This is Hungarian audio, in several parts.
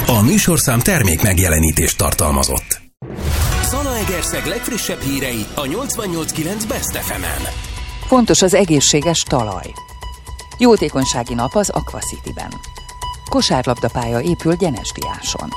A műsorszám termék megjelenítést tartalmazott. Zalaegerszeg legfrissebb hírei a 88.9 Best FM-en. Fontos az egészséges talaj. Jótékonysági nap az Aqua City-ben. Kosárlabdapálya épül Gyenesdiáson.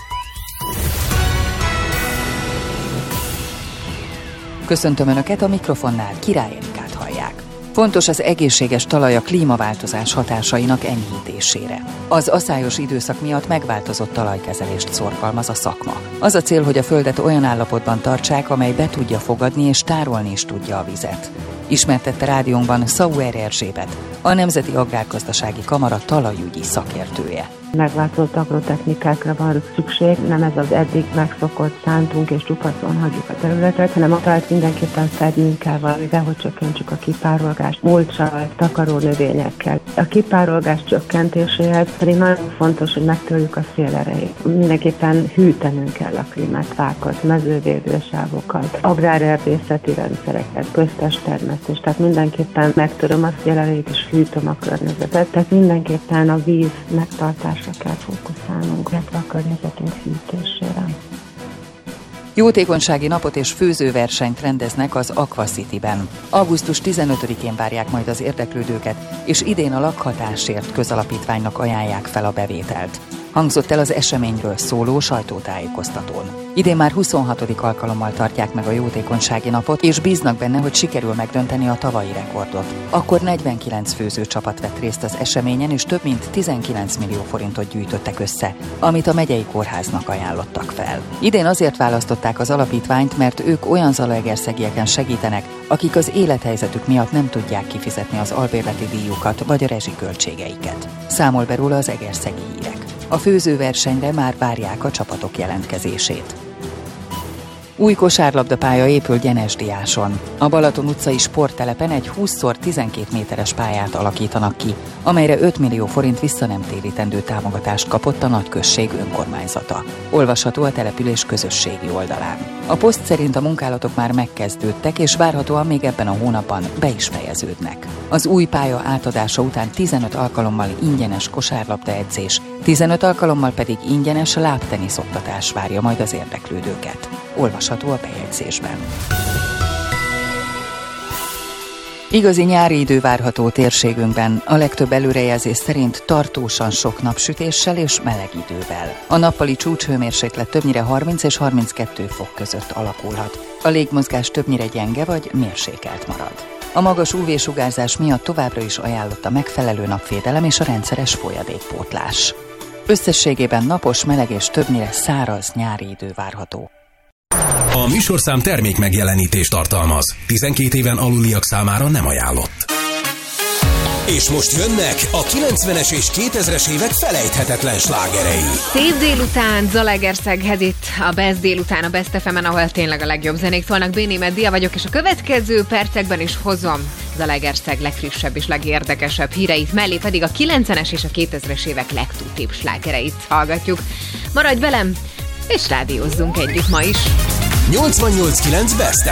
Köszöntöm Önöket, a mikrofonnál Király Erikát hallják. Fontos az egészséges talaj a klímaváltozás hatásainak enyhítésére. Az aszályos időszak miatt megváltozott talajkezelést szorgalmaz a szakma. Az a cél, hogy a földet olyan állapotban tartsák, amely be tudja fogadni és tárolni is tudja a vizet. Ismertette rádiónkban Sauer Erzsébet, a Nemzeti Agrárgazdasági Kamara talajügyi szakértője. Megváltozott agrotechnikákra van szükség, nem ez az eddig megszokott szántunk és csupaszon hagyjuk a területet, hanem a talajt mindenképpen fednünk kell valamivel, hogy csökkentsük a kipárolgást, mulccsal, takaró növényekkel. A kipárolgás csökkentéséhez pedig nagyon fontos, hogy megtörjük a szélerejét. Mindenképpen hűtenünk kell a klímát, fákat, mezővédősávokat, agrárerdészeti rendszereket, köztes termesztést, tehát mindenképpen megtöröm a szélerejét és hűtöm a környezetet, tehát mindenképpen a víz megtartása kell fókuszálnunk, illetve a környezetünk hűtésére. Jótékonysági napot és főzőversenyt rendeznek az Aqua City-ben. Augusztus 15-én várják majd az érdeklődőket, és idén a Lakhatásért közalapítványnak ajánlják fel a bevételt. Hangzott el az eseményről szóló sajtótájékoztatón. Idén már 26. alkalommal tartják meg a jótékonysági napot, és bíznak benne, hogy sikerül megdönteni a tavalyi rekordot. Akkor 49 főzőcsapat vett részt az eseményen, és több mint 19 millió forintot gyűjtöttek össze, amit a megyei kórháznak ajánlottak fel. Idén azért választották az alapítványt, mert ők olyan zalaegerszegieken segítenek, akik az élethelyzetük miatt nem tudják kifizetni az albérleti díjukat vagy a rezsiköltségeiket. Számol be róla az Egerszegi Hírek. A főzőversenyre már várják a csapatok jelentkezését. Új kosárlabdapálya épül Gyenesdiáson. A Balaton utcai sporttelepen egy 20x12 méteres pályát alakítanak ki, amelyre 5 millió forint visszanemtérítendő támogatást kapott a nagyközség önkormányzata. Olvasható a település közösségi oldalán. A poszt szerint a munkálatok már megkezdődtek, és várhatóan még ebben a hónapban be is fejeződnek. Az új pálya átadása után 15 alkalommal ingyenes kosárlabdaedzés, 15 alkalommal pedig ingyenes lábteniszoktatás várja majd az érdeklődőket. Olvasható a bejegyzésben. Igazi nyári idő várható térségünkben, a legtöbb előrejelzés szerint tartósan sok napsütéssel és meleg idővel. A nappali csúcshőmérséklet többnyire 30 és 32 fok között alakulhat. A légmozgás többnyire gyenge vagy mérsékelt marad. A magas UV-sugárzás miatt továbbra is ajánlott a megfelelő napvédelem és a rendszeres folyadékpótlás. Összességében napos, meleg és többnyire száraz nyári idő várható. A műsorszám termék megjelenítést tartalmaz. 12 éven aluliak számára nem ajánlott. És most jönnek a 90-es és 2000-es évek felejthetetlen slágerei. Szép délután Zalaegerszeghez itt a Best délután a Best FM-en, ahol tényleg a legjobb zenék szólnak. Béni Meddia vagyok, és a következő percekben is hozom Zalaegerszeg legfrissebb és legérdekesebb híreit, mellé pedig a 90-es és a 2000-es évek legtutibb slágereit hallgatjuk. Maradj velem, és rádiózzunk együtt ma is. 88.9 Best